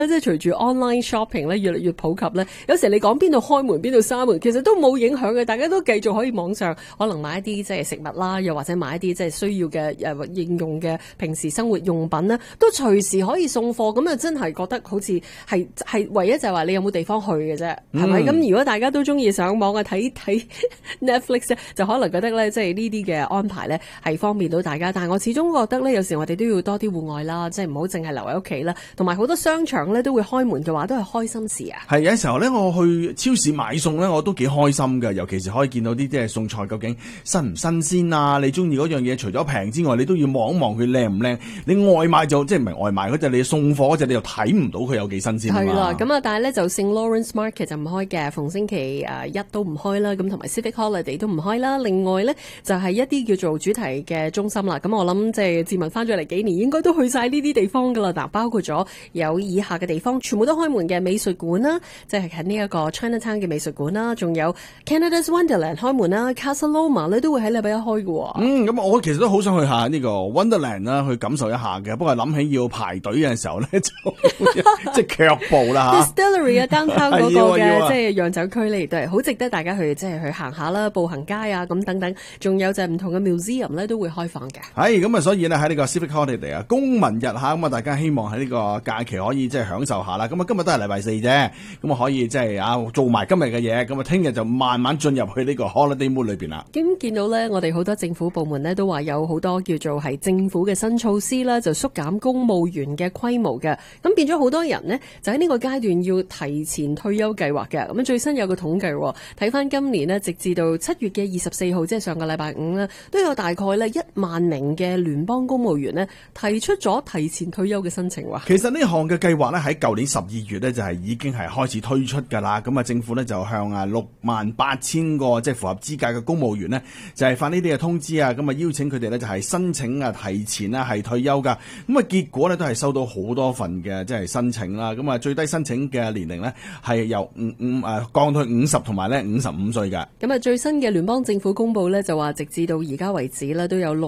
即係隨住 online shopping 咧越嚟越普及咧，有時你講邊度開門邊度閂門，其實都冇影響嘅，大家都繼續可以網上可能買一啲即係食物啦，又或者買一啲即係需要嘅應用嘅平時生活用品咧，都隨時可以送貨，咁啊真係覺得好似係唯一就係話你有冇地方去嘅啫，係咪？咁如果大家都中意上網啊睇 Netflix 咧，就可能覺得咧即係呢啲嘅安排咧係方便到大家，但係我始終覺得咧有時我哋都要多啲戶外啦，即係唔好淨係留喺屋企啦，同埋好多商場咧都會開門嘅話，都係開心事啊！ 係有時候咧，我去超市買餸咧，我都幾開心㗎。尤其是可以見到啲即係餸菜究竟新唔新鮮啊！你中意嗰樣嘢，除咗平之外，你都要望一望佢靚唔靚。你外賣就即係唔係外賣嗰隻，你送貨嗰隻，你又睇唔到佢有幾新鮮啊嘛。 係啦，咁啊，但係咧就聖 Lawrence Market 就唔開嘅，逢星期一都唔開啦。咁同埋 Civic Holiday 都唔開啦。另外咧就係一啲叫做主題嘅中心啦。咁我諗即係志文翻咗嚟幾年，應該都去晒呢啲地方㗎啦。嗱，包括咗有以下嘅地方，全部都開門嘅美術館啦，即係喺呢一個 Chinatown 嘅美術館啦，仲有 Canada's Wonderland 開門啦 ，Casa Loma 咧都會喺禮拜一開嘅。 咁我其實都好想去下呢個 Wonderland 啦，去感受一下嘅。不過諗起要排隊嘅時候咧，就即係卻步啦嚇。 Distillery 啊，downtown 嗰個嘅即係釀酒區咧，亦都係好值得大家去即係去行下啦，步行街啊咁等等。仲有就係唔同嘅 museum 咧都會開放嘅。 係咁啊，所以咧喺呢個 Civic Holiday 啊，公民日嚇咁啊，大家希望喺呢個假期可以即係享受下啦。咁啊，今日都係禮拜四啫，咁啊可以即係做埋今日嘅嘢，咁啊聽日就慢慢進入去呢個 holiday mood 裏邊啦。 咁見到咧，我哋好多政府部門咧都話有好多叫做係政府嘅新措施啦，就縮減公務員嘅規模嘅，咁變咗好多人呢，就喺呢個階段要提前退休計劃嘅。咁最新有個統計，睇翻今年呢，直至到7月嘅24號，即係上個禮拜五呢，都有大概咧1萬名嘅聯邦公務員呢提出咗提前退休嘅申請。 其實呢項嘅計劃呢，喺舊年12月呢，就係已經係開始推出㗎啦。咁啊政府呢，就向68,000個即係符合資格嘅公務員呢，就係發呢啲嘅通知啊，咁啊邀請佢哋呢，就係申請啊提前啊係退休㗎。咁啊結果呢，都係收到好多份嘅即係申請啦。咁啊最低申請嘅年齡呢，係由降到50同埋咧55歲㗎。 咁啊最新嘅聯邦政府公佈呢，就話直至到而家為止呢，都有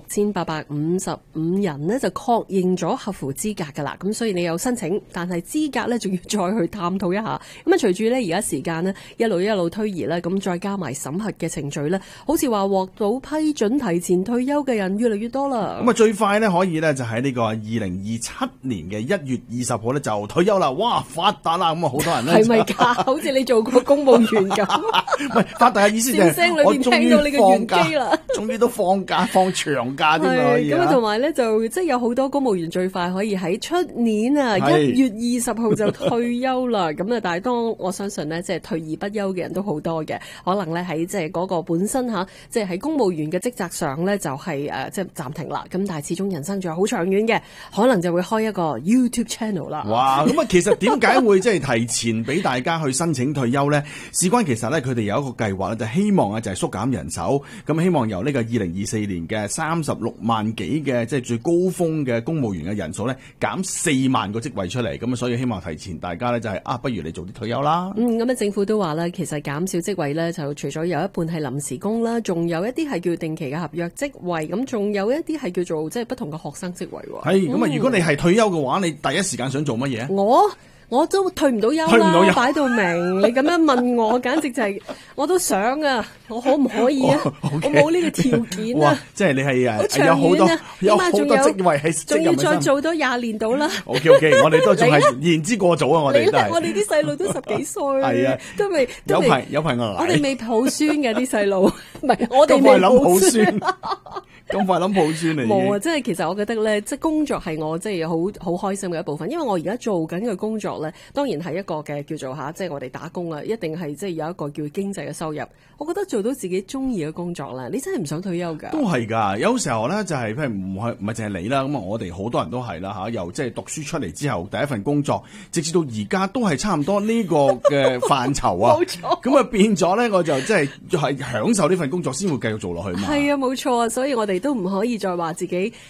6,855人呢，就確認咗合乎資格㗎啦。咁所以你有申請，但係資格呢，仲要再去探討一下。咁啊隨住呢，而家時間呢，一路推移啦，咁再加埋審核嘅程序呢，好似話獲到批准提前退休嘅人越嚟越多啦。 咁啊最快呢，可以呢，就喺呢個2027年嘅1月20號呢，就退休啦！哇發達啦！咁啊好多人呢， 係咪㗎？好似你做過公務員咁。 唔係發達嘅意思就係我終於放假啦，終於都放假放長假添啦。 咁啊同埋呢，就即係有好多公務員最快可以喺出年啊1月20號就退休啦。咁啊但係當我相信呢，即係退而不休嘅人都好多嘅，可能咧喺即係嗰個本身即係喺公務員嘅職責上咧就係即係暫停啦。咁但係始終人生仲有好長遠嘅，可能就會開一個 YouTube channel 啦。 哇！咁啊，其實點解會即係提前俾大家去申請退休咧？事關其實咧，佢哋有一個計劃咧，就希望啊就係縮減人手，咁希望由呢個2024年嘅36萬幾嘅即係最高峰嘅公務員嘅人數咧，減4萬個職位出嚟。咁啊，所以希望提前大家咧就係不如你早啲退休啦。 咁啊，政府都話咧，其實減少職位咧，就除咗有一半係臨時工啦，仲有一啲係叫定期嘅合約職位，咁仲有一啲係叫做即係不同嘅學生職位。 係咁啊！如果你係退休嘅話，你第一時間想做乜嘢？ 我都退唔到休啦，擺到明。你咁樣問我，簡直就係我都想啊！我可唔可以啊？我冇呢個條件啊！ 即係你係有好多職位係仲要再做多20年到啦。 OK， 我哋都仲係言之過早啊！我哋都係。 我哋啲細路都10幾歲， 係啊， 都未有排我哋未抱孫嘅啲細路，唔係我哋未抱孫。咁快諗抱孫嚟？ 冇啊！即係其實我覺得咧，即係工作係我即係好開心嘅一部分，因為我而家做緊嘅工作咧，當然係一個嘅叫做即係我哋打工啊，一定係即係有一個叫經濟嘅收入。我覺得做到自己中意嘅工作咧，你真係唔想退休㗎。 都係㗎，有時候咧就係譬如唔係淨係你啦，咁啊我哋好多人都係啦嚇，由即係讀書出嚟之後第一份工作，直至到而家都係差唔多呢個嘅範疇啊。冇錯。咁啊變咗咧，我就即係享受呢份工作先會繼續做落去嘛。 係啊，冇錯啊，所以我哋都唔可以再話自己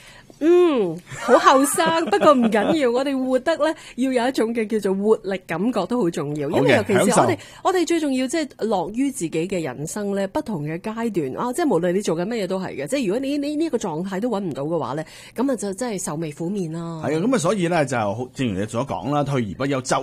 好後生，不過唔緊要，我哋活得咧要有一種嘅叫做活力感覺都好重要，因為尤其是我哋最重要即係樂於自己嘅人生咧，不同嘅階段啊，即係無論你做緊乜嘢都係嘅，即係如果你呢個狀態都揾唔到嘅話咧，咁啊就真係愁眉苦面啦。 係啊，咁啊所以咧就正如你所講啦，退而不休。